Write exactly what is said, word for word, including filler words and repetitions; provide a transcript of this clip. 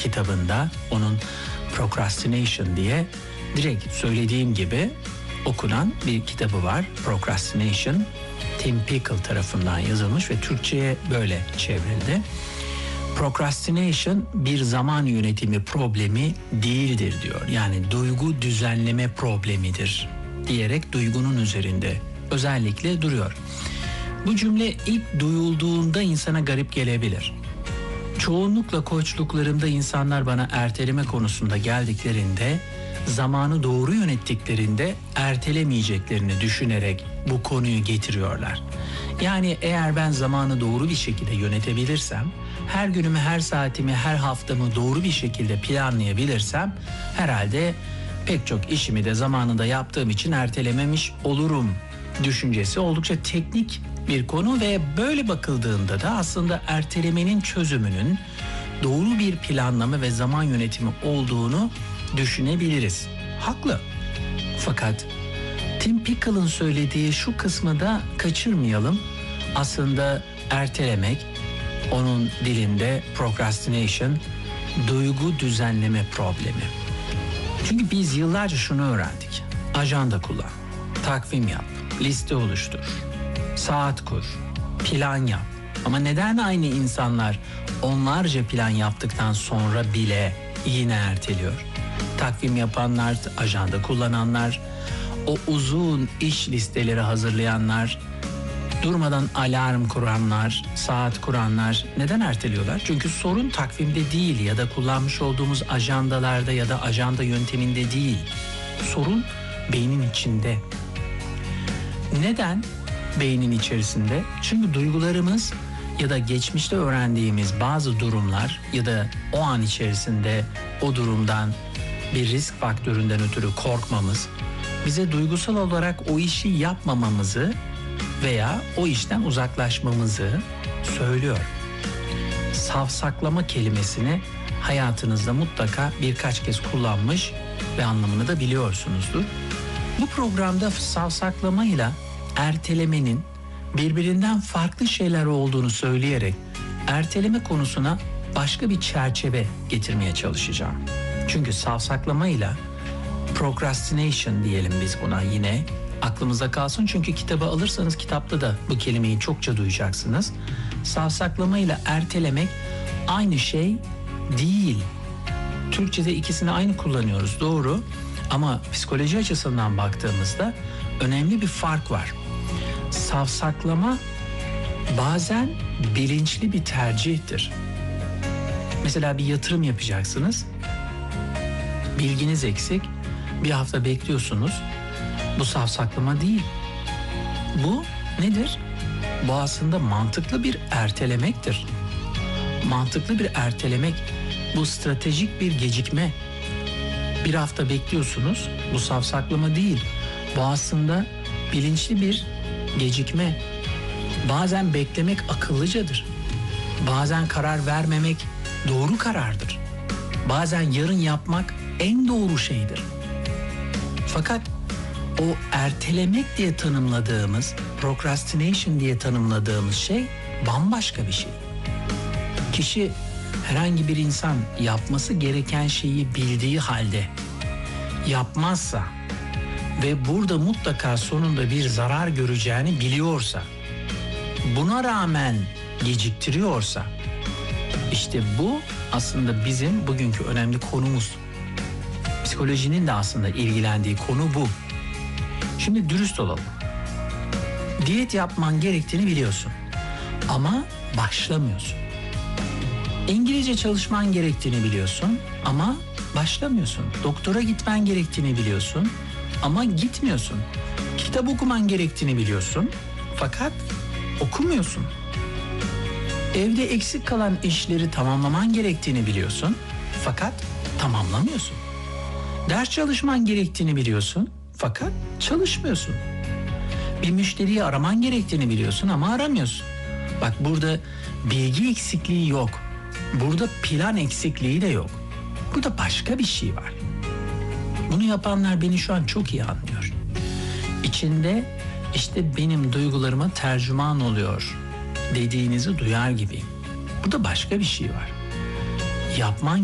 kitabında onun Procrastination diye direkt söylediğim gibi okunan bir kitabı var. Procrastination, Tim Pickle tarafından yazılmış ve Türkçe'ye böyle çevrildi. Procrastination bir zaman yönetimi problemi değildir diyor. Yani duygu düzenleme problemidir diyerek duygunun üzerinde özellikle duruyor. Bu cümle ilk duyulduğunda insana garip gelebilir. Çoğunlukla koçluklarımda insanlar bana erteleme konusunda geldiklerinde, zamanı doğru yönettiklerinde ertelemeyeceklerini düşünerek bu konuyu getiriyorlar. Yani eğer ben zamanı doğru bir şekilde yönetebilirsem, her günümü, her saatimi, her haftamı doğru bir şekilde planlayabilirsem, herhalde pek çok işimi de zamanında yaptığım için ertelememiş olurum düşüncesi oldukça teknik bir konu ve böyle bakıldığında da aslında ertelemenin çözümünün doğru bir planlama ve zaman yönetimi olduğunu düşünebiliriz. Haklı. Fakat Tim Pickle'ın söylediği şu kısmı da kaçırmayalım. Aslında ertelemek, onun dilinde procrastination, duygu düzenleme problemi. Çünkü biz yıllarca şunu öğrendik. Ajanda kullan, takvim yap, liste oluştur, saat kur, plan yap. Ama neden aynı insanlar onlarca plan yaptıktan sonra bile yine erteliyor? Takvim yapanlar, ajanda kullananlar, o uzun iş listeleri hazırlayanlar, durmadan alarm kuranlar, saat kuranlar neden erteliyorlar? Çünkü sorun takvimde değil ya da kullanmış olduğumuz ajandalarda ya da ajanda yönteminde değil. Sorun beynin içinde. Neden beynin içerisinde? Çünkü duygularımız ya da geçmişte öğrendiğimiz bazı durumlar ya da o an içerisinde o durumdan bir risk faktöründen ötürü korkmamız bize duygusal olarak o işi yapmamamızı veya o işten uzaklaşmamızı söylüyor. Savsaklama kelimesini hayatınızda mutlaka birkaç kez kullanmış ve anlamını da biliyorsunuzdur. Bu programda savsaklamayla ertelemenin birbirinden farklı şeyler olduğunu söyleyerek erteleme konusuna başka bir çerçeve getirmeye çalışacağım. Çünkü savsaklamayla procrastination diyelim biz buna, yine aklımıza kalsın. Çünkü kitabı alırsanız kitapta da bu kelimeyi çokça duyacaksınız. Savsaklamayla ertelemek aynı şey değil. Türkçe'de ikisini aynı kullanıyoruz, doğru, ama psikoloji açısından baktığımızda önemli bir fark var. Savsaklama bazen bilinçli bir tercihtir. Mesela bir yatırım yapacaksınız. Bilginiz eksik. Bir hafta bekliyorsunuz. Bu savsaklama değil. Bu nedir? Bu aslında mantıklı bir ertelemektir. Mantıklı bir ertelemek, bu stratejik bir gecikme. Bir hafta bekliyorsunuz. Bu savsaklama değil. Bu aslında bilinçli bir gecikme. Bazen beklemek akıllıcadır. Bazen karar vermemek doğru karardır. Bazen yarın yapmak en doğru şeydir. Fakat o ertelemek diye tanımladığımız, procrastination diye tanımladığımız şey bambaşka bir şey. Kişi, herhangi bir insan yapması gereken şeyi bildiği halde yapmazsa ve burada mutlaka sonunda bir zarar göreceğini biliyorsa, buna rağmen geciktiriyorsa, işte bu aslında bizim bugünkü önemli konumuz. Psikolojinin de aslında ilgilendiği konu bu. Şimdi dürüst olalım. Diyet yapman gerektiğini biliyorsun ama başlamıyorsun. İngilizce çalışman gerektiğini biliyorsun ama başlamıyorsun. Doktora gitmen gerektiğini biliyorsun ama gitmiyorsun. Kitap okuman gerektiğini biliyorsun fakat okumuyorsun. Evde eksik kalan işleri tamamlaman gerektiğini biliyorsun fakat tamamlamıyorsun. Ders çalışman gerektiğini biliyorsun fakat çalışmıyorsun. Bir müşteriyi araman gerektiğini biliyorsun ama aramıyorsun. Bak, burada bilgi eksikliği yok. Burada plan eksikliği de yok. Burada başka bir şey var. Bunu yapanlar beni şu an çok iyi anlıyor. İçinde işte benim duygularıma tercüman oluyor dediğinizi duyar gibiyim. Burada başka bir şey var. Yapman